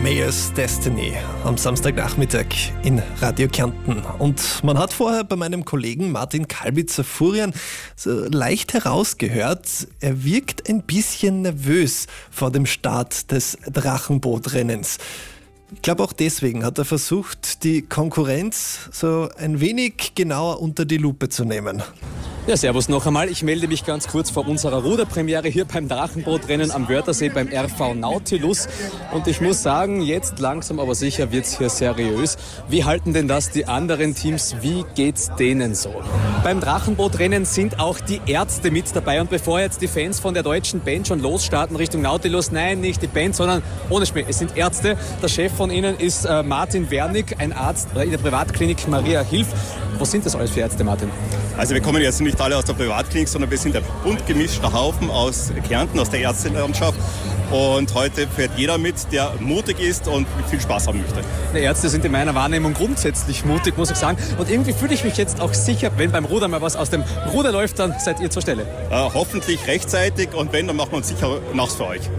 Mayor's Destiny am Samstagnachmittag in Radio Kärnten. Und man hat vorher bei meinem Kollegen Martin Kalbitzer-Furian so leicht herausgehört, er wirkt ein bisschen nervös vor dem Start des Drachenbootrennens. Ich glaube, auch deswegen hat er versucht, die Konkurrenz so ein wenig genauer unter die Lupe zu nehmen. Ja, servus noch einmal. Ich melde mich ganz kurz vor unserer Ruderpremiere hier beim Drachenbootrennen am Wörthersee beim RV Nautilus. Und ich muss sagen, jetzt langsam aber sicher wird's hier seriös. Wie halten denn das die anderen Teams? Wie geht's denen so? Beim Drachenbootrennen sind auch die Ärzte mit dabei. Und bevor jetzt die Fans von der deutschen Band schon losstarten Richtung Nautilus, nein, nicht die Band, sondern ohne Schmäh, es sind Ärzte. Der Chef von ihnen ist Martin Wernig, ein Arzt in der Privatklinik Maria Hilf. Was sind das alles für Ärzte, Martin? Also wir kommen jetzt nicht alle aus der Privatklinik, sondern wir sind ein bunt gemischter Haufen aus Kärnten, aus der Ärztelandschaft. Und heute fährt jeder mit, der mutig ist und viel Spaß haben möchte. Die Ärzte sind in meiner Wahrnehmung grundsätzlich mutig, muss ich sagen. Und irgendwie fühle ich mich jetzt auch sicher, wenn beim Rudern mal was aus dem Ruder läuft, dann seid ihr zur Stelle. Hoffentlich rechtzeitig und wenn, dann machen wir uns sicher nachts für euch.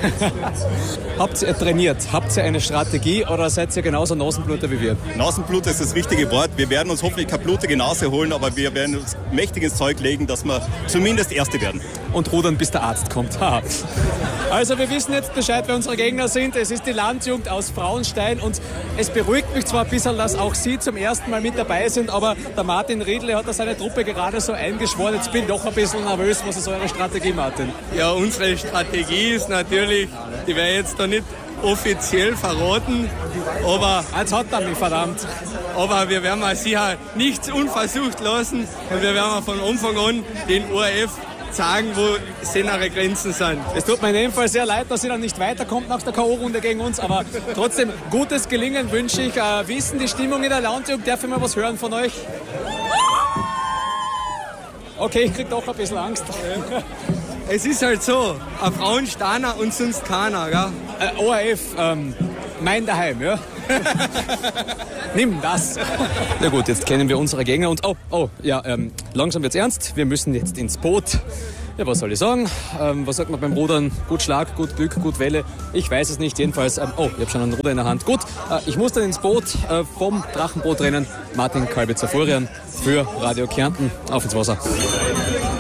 Habt ihr trainiert? Habt ihr eine Strategie oder seid ihr genauso Nasenbluter wie wir? Nasenbluter ist das richtige Wort. Wir werden uns hoffentlich keine blutige Nase holen, aber wir werden uns mächtig ins Zeug legen, dass wir zumindest Erste werden. Und rudern, bis der Arzt kommt. Also wir wissen jetzt Bescheid, wer unsere Gegner sind. Es ist die Landjugend aus Frauenstein und es beruhigt mich zwar ein bisschen, dass auch Sie zum ersten Mal mit dabei sind, aber der Martin Riedle hat da seine Truppe gerade so eingeschworen. Jetzt bin ich doch ein bisschen nervös. Was ist eure Strategie, Martin? Ja, unsere Strategie ist natürlich, die werde ich jetzt da nicht offiziell verraten, aber Jetzt hat er mich, verdammt. Aber wir werden mal sicher nichts unversucht lassen und wir werden von Anfang an den ORF sagen, wo ihre Grenzen sind. Es tut mir in dem Fall sehr leid, dass ihr dann nicht weiterkommt nach der K.O.-Runde gegen uns, aber trotzdem gutes Gelingen wünsche ich. Wie ist denn die Stimmung in der Landjugend? Darf ich mal was hören von euch? Okay, ich krieg doch ein bisschen Angst. Es ist halt so, ein Frauensteiner und sonst keiner, gell? ORF, mein Daheim, ja? Nimm das. Na gut, jetzt kennen wir unsere Gegner und langsam wird's ernst. Wir müssen jetzt ins Boot. Ja, was soll ich sagen? Was sagt man beim Rudern? Gut Schlag, gut Glück, gut Welle. Ich weiß es nicht. Jedenfalls, ich habe schon einen Ruder in der Hand. Gut, ich muss dann ins Boot vom Drachenbootrennen. Martin Kalbitzer-Furian für Radio Kärnten. Auf ins Wasser.